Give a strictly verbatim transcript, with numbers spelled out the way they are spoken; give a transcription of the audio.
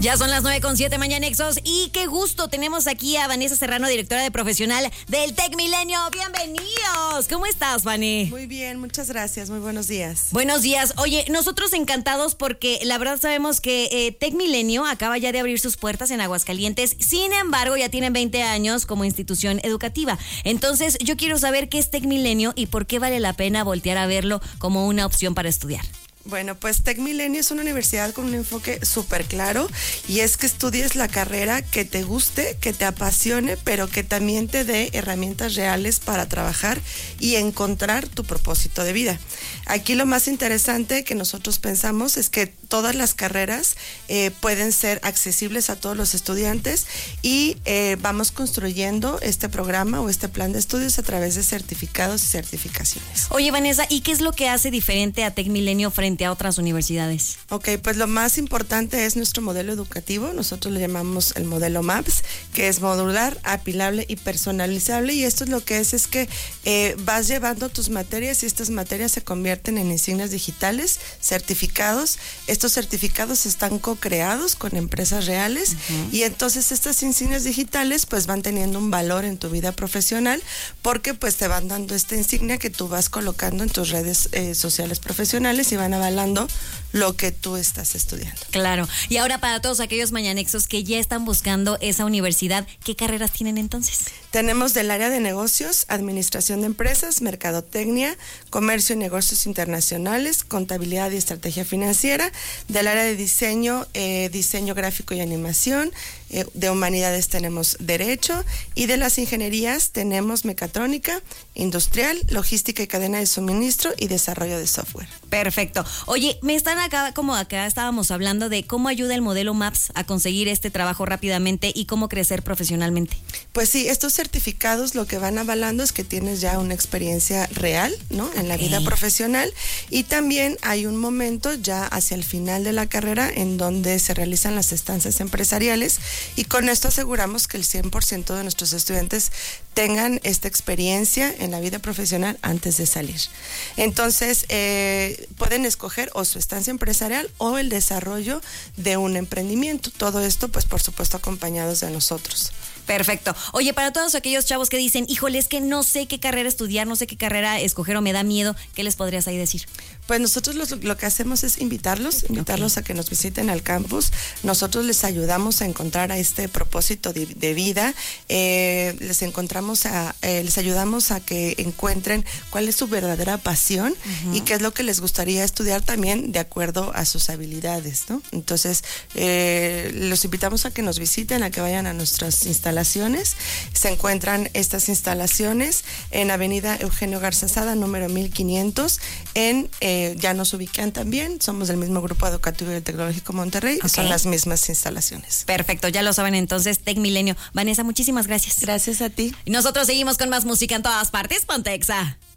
Ya son las nueve con siete Mañanexos y qué gusto, tenemos aquí a Vanessa Serrano, directora de profesional del TecMilenio. ¡Bienvenidos! ¿Cómo estás, Vani? Muy bien, muchas gracias, muy buenos días. Buenos días. Oye, nosotros encantados porque la verdad sabemos que eh, TecMilenio acaba ya de abrir sus puertas en Aguascalientes, sin embargo ya tienen veinte años como institución educativa. Entonces yo quiero saber qué es TecMilenio y por qué vale la pena voltear a verlo como una opción para estudiar. Bueno, pues TecMilenio es una universidad con un enfoque súper claro y es que estudies la carrera que te guste, que te apasione, pero que también te dé herramientas reales para trabajar y encontrar tu propósito de vida. Aquí lo más interesante que nosotros pensamos es que todas las carreras eh, pueden ser accesibles a todos los estudiantes y eh, vamos construyendo este programa o este plan de estudios a través de certificados y certificaciones. Oye, Vanessa, ¿y qué es lo que hace diferente a TecMilenio frente a otras universidades? Ok, pues lo más importante es nuestro modelo educativo. Nosotros le llamamos el modelo MAPS, que es modular, apilable y personalizable, y esto es lo que es, es que eh, vas llevando tus materias y estas materias se convierten en insignias digitales, certificados. Estos certificados están co-creados con empresas reales uh-huh. y entonces estas insignias digitales pues van teniendo un valor en tu vida profesional porque pues te van dando esta insignia que tú vas colocando en tus redes eh, sociales profesionales y van avalando lo que tú estás estudiando. Claro. Y ahora para todos aquellos mañanexos que ya están buscando esa universidad, ¿qué carreras tienen entonces? Tenemos del área de negocios, administración de empresas, mercadotecnia, comercio y negocios internacionales, contabilidad y estrategia financiera, del área de diseño, eh, diseño gráfico y animación, eh, de humanidades tenemos derecho y de las ingenierías tenemos mecatrónica, industrial, logística y cadena de suministro y desarrollo de software. Perfecto. Oye, me están acá, como acá estábamos hablando de cómo ayuda el modelo MAPS a conseguir este trabajo rápidamente y cómo crecer profesionalmente. Pues sí, estos certificados lo que van avalando es que tienes ya una experiencia real, ¿no? En la okay. vida profesional, y también hay un momento ya hacia el final de la carrera en donde se realizan las estancias empresariales y con esto aseguramos que el cien por ciento de nuestros estudiantes tengan esta experiencia en la vida profesional antes de salir. Entonces, eh, pueden escoger o su estancia empresarial o el desarrollo de un emprendimiento. Todo esto, pues, por supuesto, acompañados de nosotros. Perfecto. Oye, para todos aquellos chavos que dicen, híjole, es que no sé qué carrera estudiar, no sé qué carrera escoger o me da miedo, ¿qué les podrías ahí decir? Pues nosotros lo, lo que hacemos es invitarlos, invitarlos okay. a que nos visiten al campus. Nosotros les ayudamos a encontrar a este propósito de, de vida, eh, les encontramos a, eh, les ayudamos a que encuentren cuál es su verdadera pasión uh-huh. y qué es lo que les gustaría estudiar también de acuerdo a sus habilidades, ¿no? Entonces, eh, los invitamos a que nos visiten, a que vayan a nuestras instalaciones. Se encuentran estas instalaciones en Avenida Eugenio Garza Sada, número mil quinientos, en eh, ya nos ubican también, somos del mismo grupo educativo y tecnológico Monterrey, okay. son las mismas instalaciones. Perfecto, ya lo saben entonces, TecMilenio. Vanessa, muchísimas gracias. Gracias a ti. Y nosotros seguimos con más música en todas partes, Pontexa.